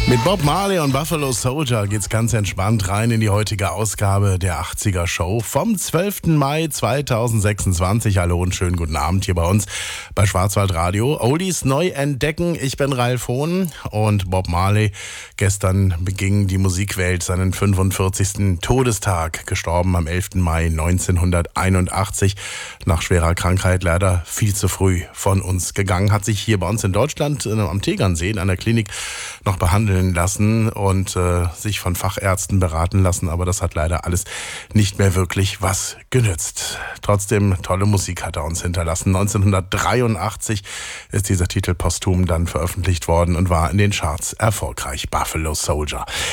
Mit Bob Marley und Buffalo Soldier geht's ganz entspannt rein in die heutige Ausgabe der 80er Show vom 12. Mai 2026. Hallo und schönen guten Abend hier bei uns bei Schwarzwald Radio. Oldies neu entdecken. Ich bin Ralf Hohn und Bob Marley. Gestern beging die Musikwelt seinen 45. Todestag, gestorben am 11. Mai 1981. Nach schwerer Krankheit leider viel zu früh von uns gegangen. Hat sich hier bei uns in Deutschland am Tegernsee in einer Klinik noch behandeln lassen und sich von Fachärzten beraten lassen, aber das hat leider alles nicht mehr wirklich was genützt. Trotzdem tolle Musik hat er uns hinterlassen. 1983 ist dieser Titel posthum dann veröffentlicht worden und war in den Charts erfolgreich. Buffalo Soldier.